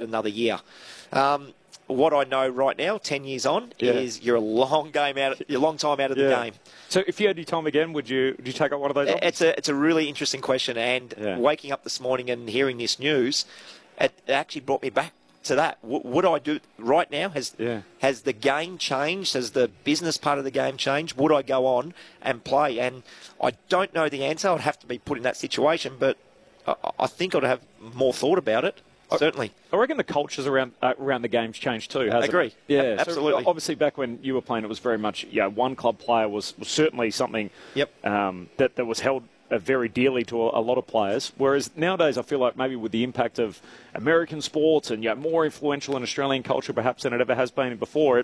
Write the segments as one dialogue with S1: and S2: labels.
S1: another year. What I know right now, 10 years on, is you're a long time out of the game.
S2: So if you had your time again, would you take up one of those options?
S1: It's a really interesting question, and waking up this morning and hearing this news, it actually brought me back to that. Would I do right now? Has the game changed? Has the business part of the game changed? Would I go on and play? And I don't know the answer. I'd have to be put in that situation, but I think I'd have more thought about it. Certainly.
S2: I reckon the cultures around the game's changed too, hasn't it?
S1: I agree.
S2: Yeah,
S1: absolutely.
S2: So obviously, back when you were playing, it was very much, one club player was certainly something that was held very dearly to a lot of players. Whereas nowadays, I feel like maybe with the impact of American sports and more influential in Australian culture perhaps than it ever has been before,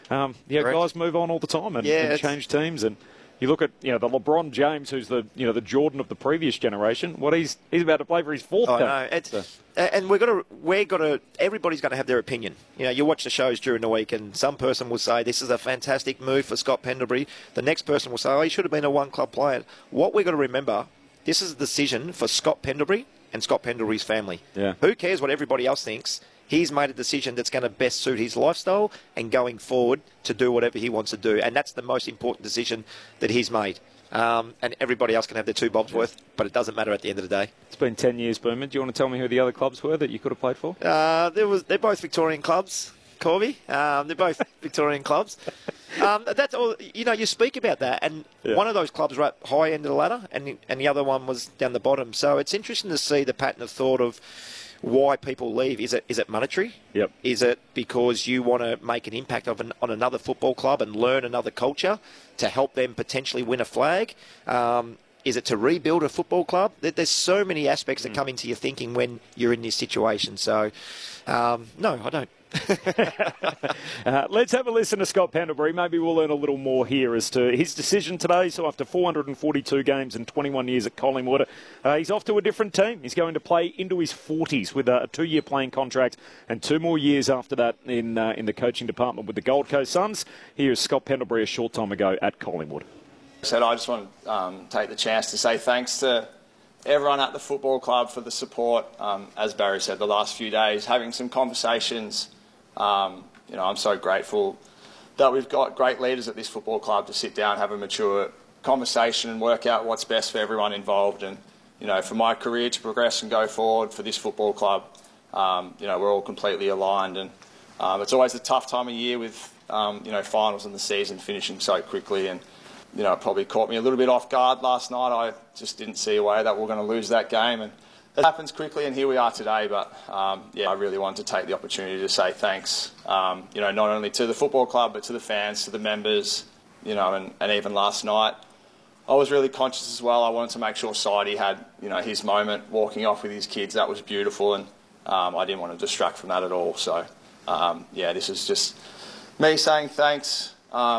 S2: guys move on all the time and change teams. And you look at the LeBron James, who's the Jordan of the previous generation. He's about to play for his fourth game.
S1: I know. And everybody's going to have their opinion. You watch the shows during the week, and some person will say this is a fantastic move for Scott Pendlebury. The next person will say, he should have been a one-club player. What we've got to remember, this is a decision for Scott Pendlebury and Scott Pendlebury's family.
S2: Yeah.
S1: Who cares what everybody else thinks? He's made a decision that's going to best suit his lifestyle and going forward to do whatever he wants to do. And that's the most important decision that he's made. And everybody else can have their two bobs worth, but it doesn't matter at the end of the day.
S2: It's been 10 years, Boomer. Do you want to tell me who the other clubs were that you could have played for?
S1: They're both Victorian clubs, Corby. They're both Victorian clubs. That's all. You speak about that, and one of those clubs were at the high end of the ladder, and the other one was down the bottom. So it's interesting to see the pattern of thought of why people leave. Is it monetary?
S2: Yep.
S1: Is it because you want to make an impact on another football club and learn another culture to help them potentially win a flag? Is it to rebuild a football club? There's so many aspects that come into your thinking when you're in this situation. So, no, I don't.
S2: Let's have a listen to Scott Pendlebury. Maybe we'll learn a little more here as to his decision today. So after 442 games and 21 years at Collingwood, he's off to a different team. He's going to play into his 40s with a 2-year playing contract and 2 more years after that in the coaching department with the Gold Coast Suns. Here's Scott Pendlebury a short time ago at Collingwood.
S3: So I just want to take the chance to say thanks to everyone at the football club for the support. As Barry said, the last few days, having some conversations. I'm so grateful that we've got great leaders at this football club to sit down, have a mature conversation and work out what's best for everyone involved. And, for my career to progress and go forward for this football club, we're all completely aligned. And it's always a tough time of year with, finals in the season finishing so quickly. And, it probably caught me a little bit off guard last night. I just didn't see a way that we're going to lose that game. And it happens quickly, and here we are today. But, I really wanted to take the opportunity to say thanks, not only to the football club, but to the fans, to the members, and even last night. I was really conscious as well. I wanted to make sure Sidey had, his moment walking off with his kids. That was beautiful, and I didn't want to distract from that at all. So, this is just me saying thanks,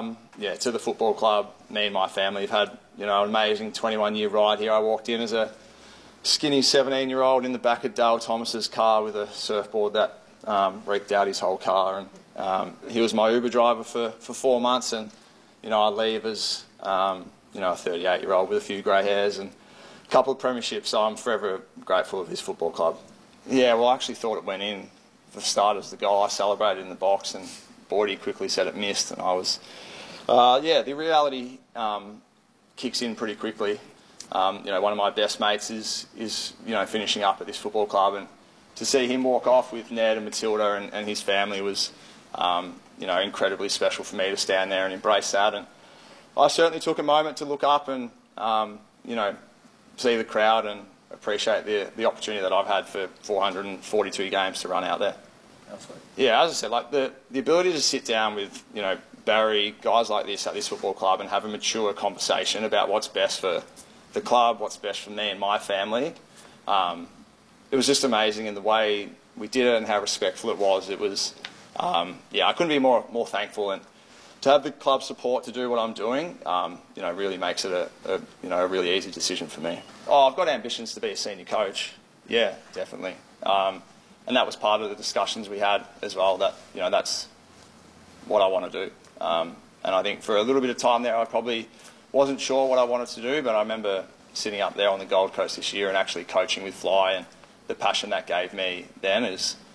S3: to the football club. Me and my family have had, an amazing 21-year ride here. I walked in as a skinny 17-year-old in the back of Dale Thomas's car with a surfboard that wreaked out his whole car. And he was my Uber driver for 4 months. And, I leave as, a 38-year-old with a few grey hairs and a couple of premierships. So I'm forever grateful of this football club. Yeah, well, I actually thought it went in. For starters, the goal I celebrated in the box, and Bordy quickly said it missed. And I was, the reality kicks in pretty quickly. One of my best mates is finishing up at this football club, and to see him walk off with Ned and Matilda and his family was, incredibly special for me to stand there and embrace that. And I certainly took a moment to look up and, see the crowd and appreciate the opportunity that I've had for 442 games to run out there. Absolutely. Yeah, as I said, like the ability to sit down with, Barry, guys like this at this football club and have a mature conversation about what's best for the club, what's best for me and my family. It was just amazing in the way we did it and how respectful it was. It was, I couldn't be more thankful. And to have the club support to do what I'm doing, really makes it a really easy decision for me. Oh, I've got ambitions to be a senior coach. Yeah, definitely. And that was part of the discussions we had as well, that, that's what I want to do. And I think for a little bit of time there, I probably wasn't sure what I wanted to do, but I remember sitting up there on the Gold Coast this year and actually coaching with Fly, and the passion that gave me then is